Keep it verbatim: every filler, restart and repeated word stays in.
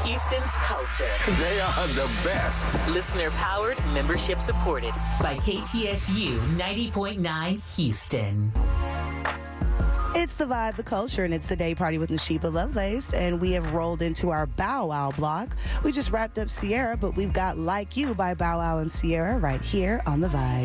Houston's culture. They are the best. Listener powered, membership supported by K T S U ninety point nine Houston. It's the vibe, the culture, and it's the day party with Nashiba Lovelace, and we have rolled into our Bow Wow block. We just wrapped up Sierra, but we've got Like You by Bow Wow and Sierra right here on the Vibe.